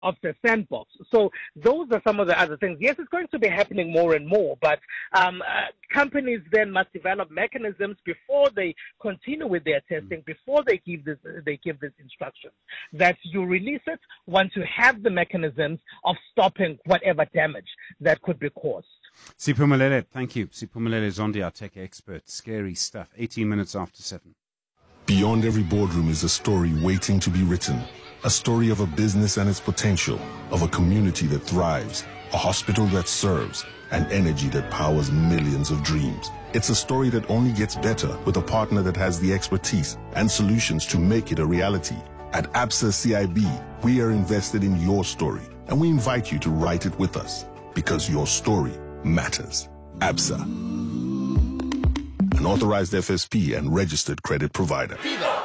of the sandbox. So those are some of the other things. Yes, it's going to be happening more and more, but companies then must develop mechanisms before they continue with their testing, before they give this instructions, that you release it once you have the mechanisms of stopping whatever damage that could be caused. Siphumelele, thank you. Siphumelele Zondi, our tech expert. Scary stuff. 18 minutes after 7. Beyond every boardroom is a story waiting to be written. A story of a business and its potential, of a community that thrives, a hospital that serves, and energy that powers millions of dreams. It's a story that only gets better with a partner that has the expertise and solutions to make it a reality. At Absa CIB, we are invested in your story, and we invite you to write it with us, because your story matters. Absa, an authorized FSP and registered credit provider. Vivo!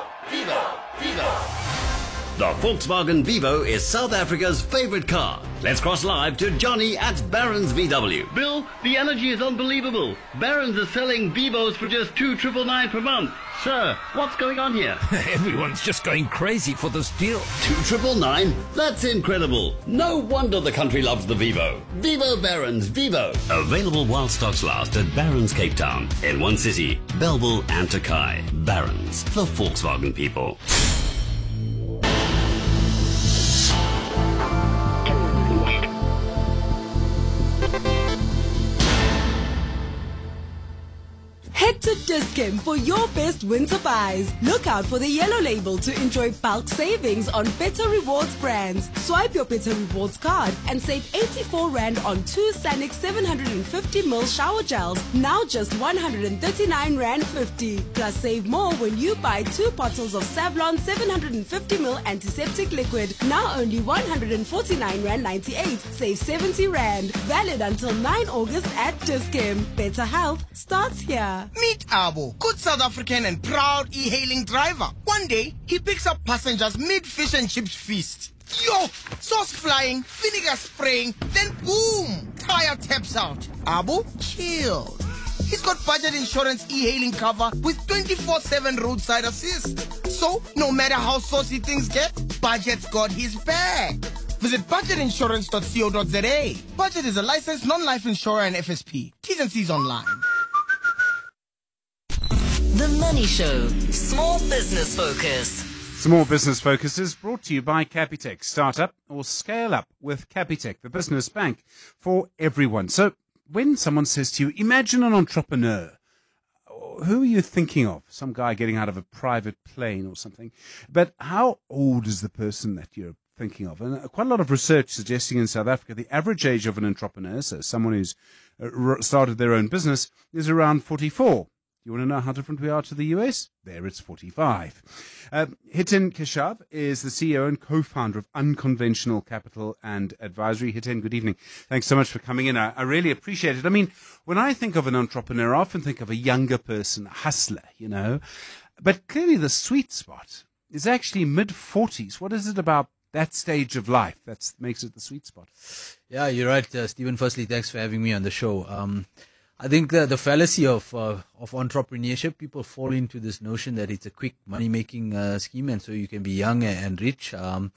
The Volkswagen Vivo is South Africa's favorite car. Let's cross live to Johnny at Barron's VW. Bill, the energy is unbelievable. Barron's is selling Vivos for just 2,999 per month. Sir, what's going on here? Everyone's just going crazy for this deal. 2,999? That's incredible. No wonder the country loves the Vivo. Vivo Barron's Vivo. Available while stocks last at Barron's Cape Town, in one city, Bellville and Takai. Barron's, the Volkswagen people. Head to Dis-Chem for your best winter buys. Look out for the yellow label to enjoy bulk savings on Better Rewards brands. Swipe your Better Rewards card and save 84 Rand on 2 Sanex 750ml shower gels. Now just 139 Rand 50. Plus save more when you buy 2 bottles of Savlon 750ml antiseptic liquid. Now only 149 Rand 98. Save 70 Rand. Valid until 9 August at Dis-Chem. Better health starts here. Meet Abo, good South African and proud e-hailing driver. One day, he picks up passengers mid-fish and chips feast. Yo, sauce flying, vinegar spraying, then boom, tire taps out. Abo, chill. He's got budget insurance e-hailing cover with 24/7 roadside assist. So, no matter how saucy things get, Budget's got his back. Visit budgetinsurance.co.za. Budget is a licensed non-life insurer and FSP. T's and C's online. The Money Show, Small Business Focus. Small Business Focus is brought to you by Capitec. Start up or scale up with Capitec, the business bank for everyone. So when someone says to you, imagine an entrepreneur, who are you thinking of? Some guy getting out of a private plane or something. But how old is the person that you're thinking of? And quite a lot of research suggesting in South Africa the average age of an entrepreneur, so someone who's started their own business, is around 44. You want to know how different we are to the US? There it's 45. Hiten Keshav is the CEO and co-founder of Unconventional Capital and Advisory. Hiten, good evening. Thanks so much for coming in. I really appreciate it. I mean, when I think of an entrepreneur, I often think of a younger person, a hustler, you know. But clearly the sweet spot is actually mid-40s. What is it about that stage of life that makes it the sweet spot? Yeah, you're right, Stephen. Firstly, thanks for having me on the show. I think the fallacy of entrepreneurship, people fall into this notion that it's a quick money-making scheme, and so you can be young and rich,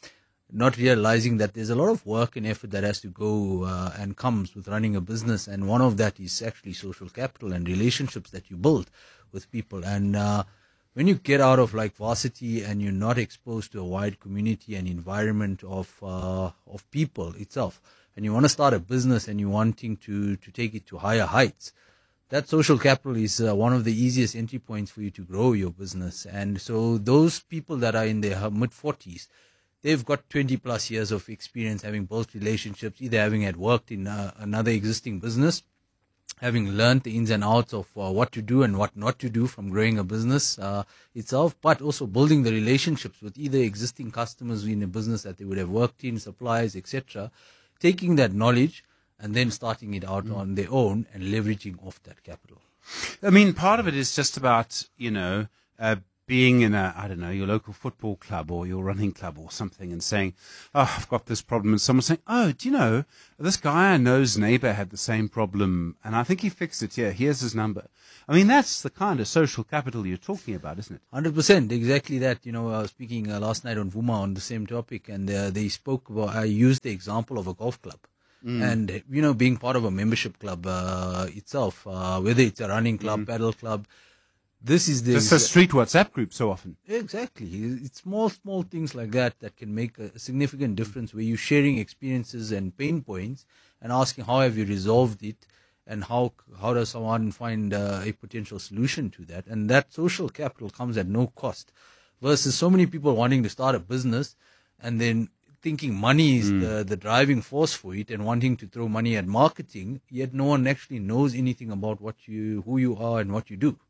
not realizing that there's a lot of work and effort that has to go and comes with running a business, and one of that is actually social capital and relationships that you build with people. And when you get out of like varsity and you're not exposed to a wide community and environment of people itself, and you want to start a business and you're wanting to take it to higher heights, that social capital is one of the easiest entry points for you to grow your business. And so those people that are in their mid-40s, they've got 20 plus years of experience having built relationships, either having had worked in another existing business, having learned the ins and outs of what to do and what not to do from growing a business itself, but also building the relationships with either existing customers in a business that they would have worked in, suppliers, etc., taking that knowledge and then starting it out on their own and leveraging off that capital. I mean, part of it is just about, being in I don't know, your local football club or your running club or something and saying, oh, I've got this problem. And someone saying, oh, do you know, this guy I know's neighbor had the same problem and I think he fixed it here. Here's his number. I mean, that's the kind of social capital you're talking about, isn't it? 100%, exactly that. I was speaking last night on Vuma on the same topic, and they spoke about, I used the example of a golf club. And, being part of a membership club itself, whether it's a running club, paddle club, this is Just a street WhatsApp group so often. Exactly. It's small things like that can make a significant difference, where you're sharing experiences and pain points and asking how have you resolved it and how does someone find a potential solution to that. And that social capital comes at no cost, versus so many people wanting to start a business and then thinking money is the driving force for it and wanting to throw money at marketing, yet no one actually knows anything about who you are and what you do.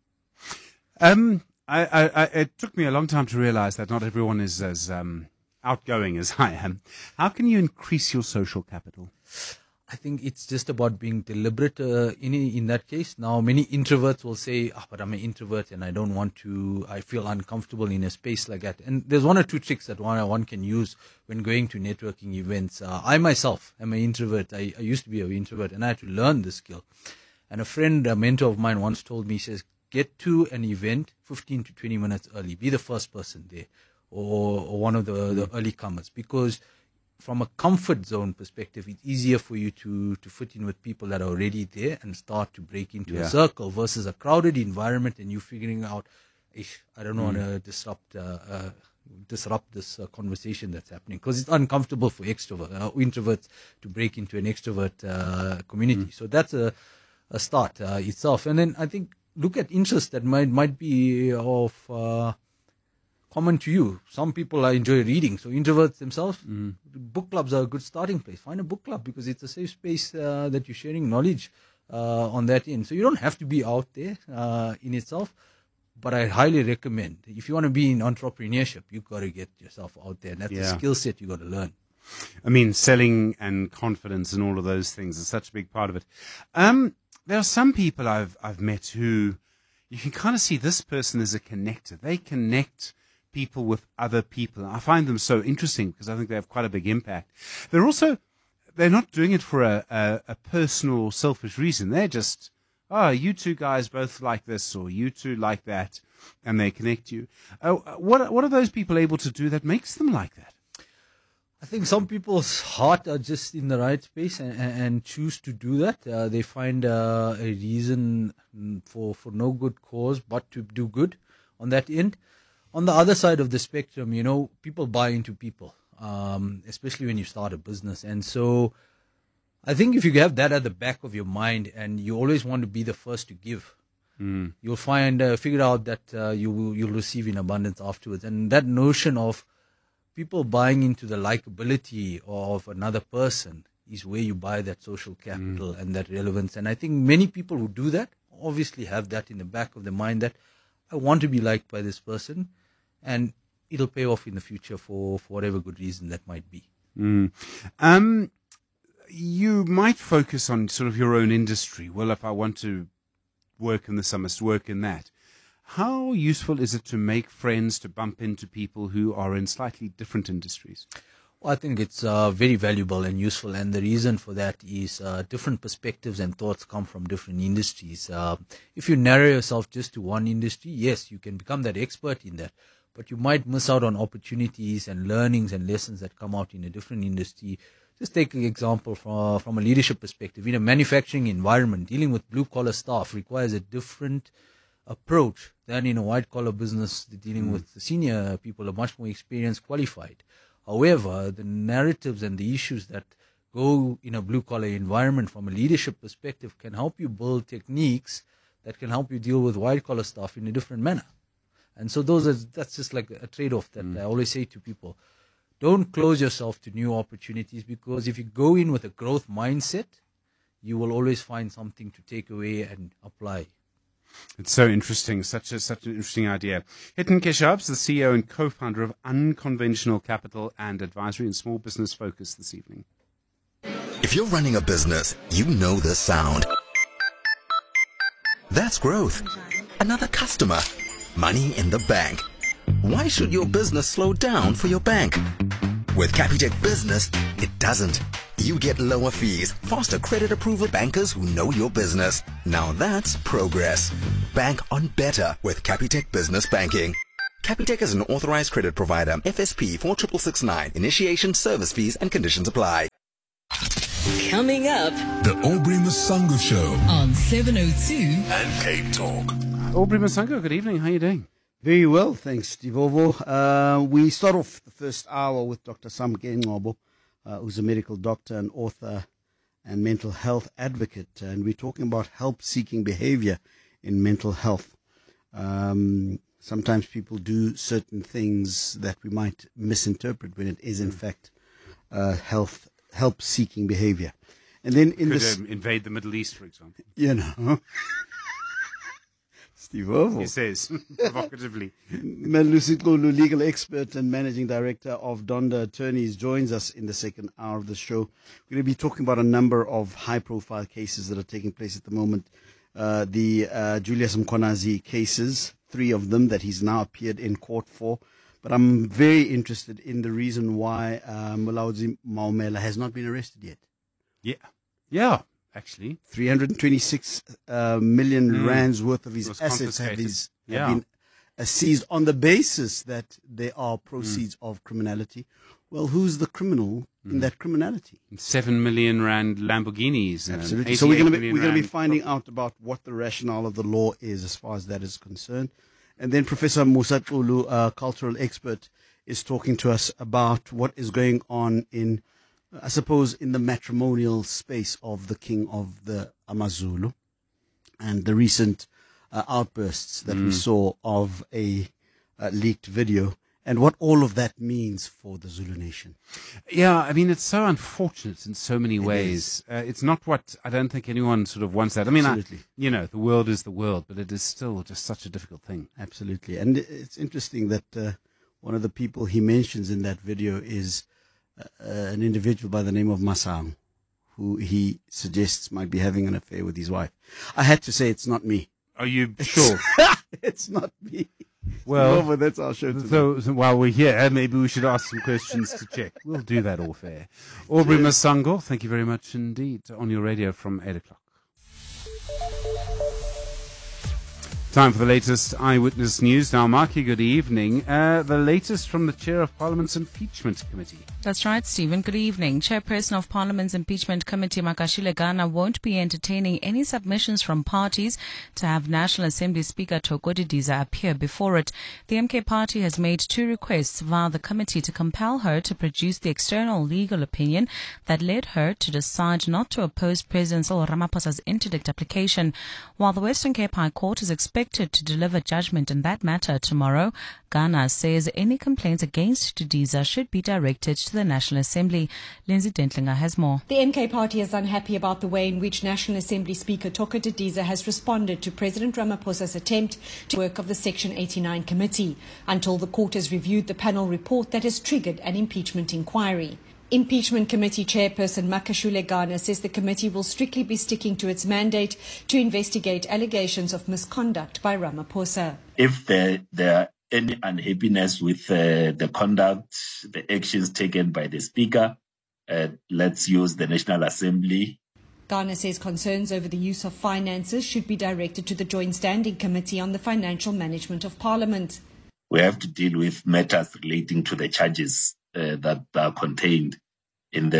It took me a long time to realize that not everyone is as outgoing as I am. How can you increase your social capital? I think it's just about being deliberate in that case. Now, many introverts will say, but I'm an introvert and I feel uncomfortable in a space like that. And there's one or two tricks that one can use when going to networking events. I myself am an introvert. I used to be an introvert and I had to learn this skill. And a mentor of mine once told me, he says, get to an event 15 to 20 minutes early. Be the first person there or one of the early comers, because from a comfort zone perspective, it's easier for you to fit in with people that are already there and start to break into a circle, versus a crowded environment and you figuring out, I don't want to disrupt this conversation that's happening, because it's uncomfortable for introverts to break into an extrovert community. So that's a start itself. And then I think look at interests that might be of common to you. Some people enjoy reading, so introverts themselves, book clubs are a good starting place. Find a book club, because it's a safe space that you're sharing knowledge on that end. So you don't have to be out there in itself, but I highly recommend, if you want to be in entrepreneurship, you've got to get yourself out there, and that's a skill set you've got to learn. I mean, selling and confidence and all of those things is such a big part of it. There are some people I've met who you can kind of see this person is a connector. They connect people with other people. I find them so interesting because I think they have quite a big impact. They're not doing it for a personal or selfish reason. They're just, you two guys both like this, or you two like that, and they connect you. What are those people able to do that makes them like that? I think some people's heart are just in the right space and choose to do that. They find a reason for no good cause but to do good on that end. On the other side of the spectrum, people buy into people, especially when you start a business. And so I think if you have that at the back of your mind and you always want to be the first to give, you'll figure out that you'll receive in abundance afterwards. And that notion of people buying into the likability of another person is where you buy that social capital and that relevance. And I think many people who do that obviously have that in the back of their mind, that I want to be liked by this person, and it'll pay off in the future for whatever good reason that might be. You might focus on sort of your own industry. Well, if I want to work in this, I must work in that. How useful is it to make friends, to bump into people who are in slightly different industries? Well, I think it's very valuable and useful, and the reason for that is different perspectives and thoughts come from different industries. If you narrow yourself just to one industry, yes, you can become that expert in that, but you might miss out on opportunities and learnings and lessons that come out in a different industry. Just take an example from a leadership perspective. In a manufacturing environment, dealing with blue-collar staff requires a different approach than in a white-collar business dealing with the senior people are much more experienced, qualified. However, the narratives and the issues that go in a blue-collar environment from a leadership perspective can help you build techniques that can help you deal with white-collar stuff in a different manner. And so that's just like a trade-off that I always say to people. Don't close yourself to new opportunities, because if you go in with a growth mindset, you will always find something to take away and apply. It's so interesting, such an interesting idea. Hiten Keshav's the CEO and co-founder of Unconventional Capital and Advisory and Small Business Focus this evening. If you're running a business, you know this sound. That's growth. Another customer. money in the bank. Why should your business slow down for your bank? With Capitec Business, it doesn't. You get lower fees, faster credit approval, bankers who know your business. Now that's progress. Bank on better with Capitec Business Banking. Capitec is an authorized credit provider. FSP 46669. Initiation, service fees and conditions apply. Coming up, The Aubrey Masango Show on 702 and Cape Talk. Aubrey Masango, good evening. How are you doing? Very well, thanks, Steve Ovo. We start off the first hour with Dr. Samke Ngcobo, who's a medical doctor and author and mental health advocate. And we're talking about help-seeking behavior in mental health. Sometimes people do certain things that we might misinterpret when it is, in fact, help-seeking behavior. And then invade the Middle East, for example. You know. Steve Ovo. He says, provocatively. Melusitlu, legal expert and managing director of Donda Attorneys, joins us in the second hour of the show. We're going to be talking about a number of high-profile cases that are taking place at the moment. The Julius Mkhwanazi cases, 3 of them that he's now appeared in court for. But I'm very interested in the reason why Mulaudzi Maumela has not been arrested yet. Yeah. Actually, 326 million rands worth of his assets have been seized on the basis that they are proceeds of criminality. Well, who's the criminal in that criminality? 7 million rand Lamborghinis. Absolutely. So we're going to be finding out about what the rationale of the law is as far as that is concerned. And then Professor Musa Xulu, a cultural expert, is talking to us about what is going on in, I suppose, in the matrimonial space of the king of the Amazulu and the recent outbursts that we saw of a leaked video and what all of that means for the Zulu nation. Yeah, I mean, it's so unfortunate in so many ways. It's not what I don't think anyone sort of wants that. I mean, the world is the world, but it is still just such a difficult thing. Absolutely. And it's interesting that one of the people he mentions in that video is an individual by the name of Masang, who he suggests might be having an affair with his wife. I had to say it's not me. Are you sure? It's not me. Well, that's our show today. So while we're here, maybe we should ask some questions to check. We'll do that off air. Aubrey Masango, thank you very much indeed. On your radio from 8 o'clock. Time for the latest Eyewitness News. Now, Marky, good evening. The latest from the Chair of Parliament's Impeachment Committee. That's right, Stephen. Good evening. Chairperson of Parliament's Impeachment Committee, Makashile Gana, won't be entertaining any submissions from parties to have National Assembly Speaker Thoko Didiza appear before it. The MK party has made 2 requests via the committee to compel her to produce the external legal opinion that led her to decide not to oppose President Cyril Ramaphosa's interdict application. While the Western Cape High Court is expected to deliver judgment in that matter tomorrow, Ghana says any complaints against Didiza should be directed to the National Assembly. Lindsay Dentlinger has more. The MK party is unhappy about the way in which National Assembly Speaker Thoko Didiza has responded to President Ramaphosa's attempt to work of the Section 89 committee until the court has reviewed the panel report that has triggered an impeachment inquiry. Impeachment Committee Chairperson Makashule Gana says the committee will strictly be sticking to its mandate to investigate allegations of misconduct by Ramaphosa. If there are any unhappiness with the conduct, the actions taken by the Speaker, let's use the National Assembly. Ghana says concerns over the use of finances should be directed to the Joint Standing Committee on the Financial Management of Parliament. We have to deal with matters relating to the charges that are contained in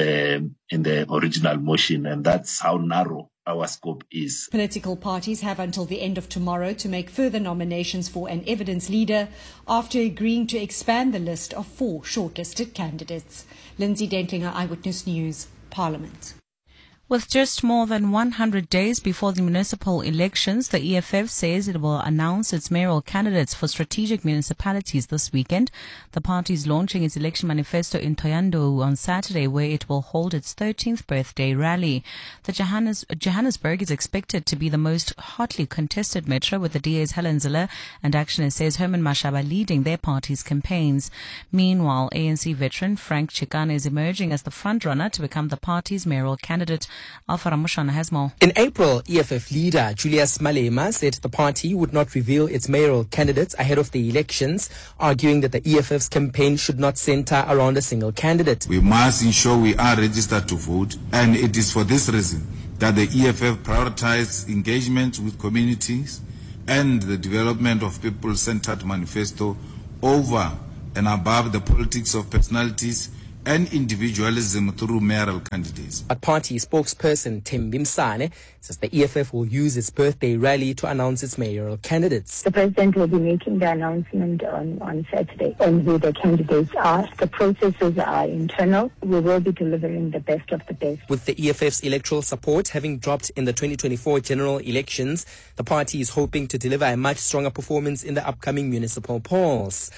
the original motion, and that's how narrow our scope is. Political parties have until the end of tomorrow to make further nominations for an evidence leader after agreeing to expand the list of 4 shortlisted candidates. Lindsay Dentlinger, Eyewitness News, Parliament. With just more than 100 days before the municipal elections, the EFF says it will announce its mayoral candidates for strategic municipalities this weekend. The party is launching its election manifesto in Thohoyandou on Saturday, where it will hold its 13th birthday rally. The Johannesburg is expected to be the most hotly contested metro, with the DA's Helen Zille and Action SA's Herman Mashaba leading their party's campaigns. Meanwhile, ANC veteran Frank Chikane is emerging as the frontrunner to become the party's mayoral candidate. Alpha Ramushana has more. In April, EFF leader Julius Malema said the party would not reveal its mayoral candidates ahead of the elections, arguing that the EFF's campaign should not center around a single candidate. We must ensure we are registered to vote, and it is for this reason that the EFF prioritized engagement with communities and the development of people-centered manifesto over and above the politics of personalities and individualism through mayoral candidates. But party spokesperson Tim Bimsane says the EFF will use its birthday rally to announce its mayoral candidates. The president will be making the announcement on Saturday on who the candidates are. The processes are internal. We will be delivering the best of the best. With the EFF's electoral support having dropped in the 2024 general elections, the party is hoping to deliver a much stronger performance in the upcoming municipal polls.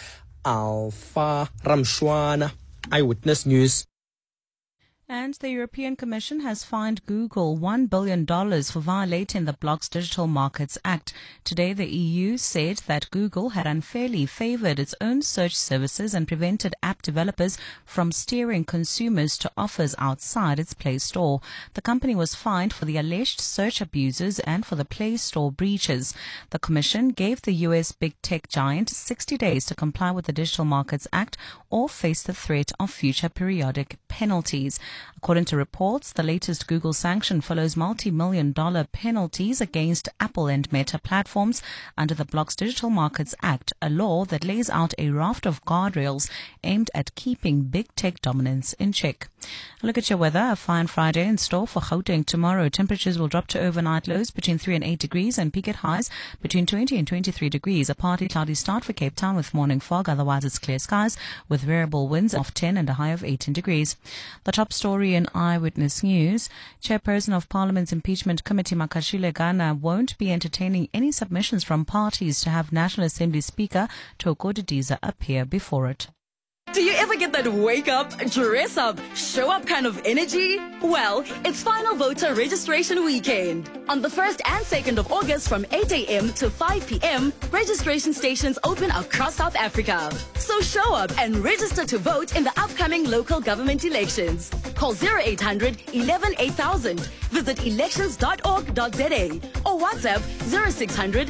Alpha Ramshwana, Eyewitness News. And the European Commission has fined Google $1 billion for violating the Bloc's Digital Markets Act. Today, the EU said that Google had unfairly favored its own search services and prevented app developers from steering consumers to offers outside its Play Store. The company was fined for the alleged search abuses and for the Play Store breaches. The Commission gave the US big tech giant 60 days to comply with the Digital Markets Act or face the threat of future periodic penalties. According to reports, the latest Google sanction follows multi-million-dollar penalties against Apple and Meta platforms under the Bloc's Digital Markets Act, a law that lays out a raft of guardrails aimed at keeping big tech dominance in check. Look at your weather. A fine Friday in store for Gauteng tomorrow. Temperatures will drop to overnight lows between 3 and 8 degrees and peak at highs between 20 and 23 degrees. A partly cloudy start for Cape Town with morning fog. Otherwise, it's clear skies with variable winds of 10 and a high of 18 degrees. The top story in Eyewitness News: Chairperson of Parliament's Impeachment Committee Makashile Gana won't be entertaining any submissions from parties to have National Assembly Speaker Thoko Didiza appear before it. Do you ever get that wake up, dress up, show up kind of energy? Well, it's final voter registration weekend. On the 1st and 2nd of August from 8 a.m. to 5 p.m., registration stations open across South Africa. So show up and register to vote in the upcoming local government elections. Call 0800 11 8000, visit elections.org.za or WhatsApp 0600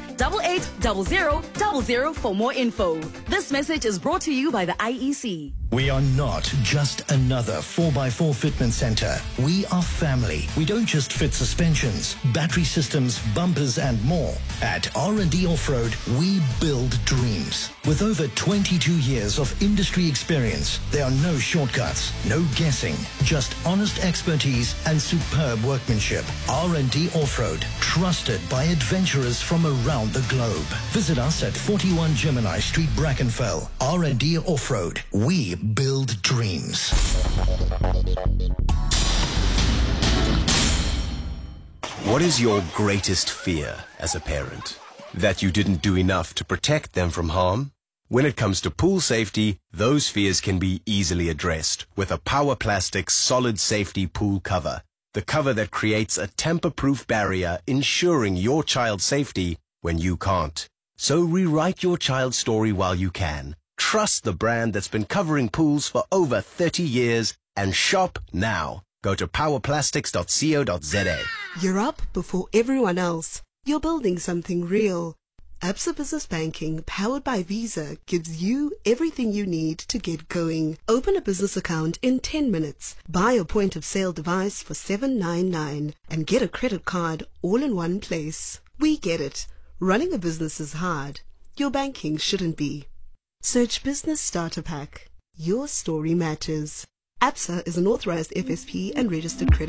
8800 00 for more info. This message is brought to you by the IEC. We are not just another 4x4 fitment center. We are family. We don't just fit suspensions, battery systems, bumpers, and more. At R&D Off-Road, we build dreams. With over 22 years of industry experience, there are no shortcuts, no guessing, just honest expertise and superb workmanship. R&D Off-Road, trusted by adventurers from around the globe. Visit us at 41 Gemini Street, Brackenfell. R&D Off-Road. We build dreams. What is your greatest fear as a parent? That you didn't do enough to protect them from harm? When it comes to pool safety, those fears can be easily addressed with a Power Plastics solid safety pool cover. The cover that creates a tamper-proof barrier ensuring your child's safety when you can't. So rewrite your child's story while you can. Trust the brand that's been covering pools for over 30 years and shop now. Go to powerplastics.co.za. You're up before everyone else. You're building something real. Absa Business Banking, powered by Visa, gives you everything you need to get going. Open a business account in 10 minutes. Buy a point-of-sale device for $7.99 and get a credit card all in one place. We get it. Running a business is hard. Your banking shouldn't be. Search Business Starter Pack. Your story matters. Absa is an authorized FSP and registered credit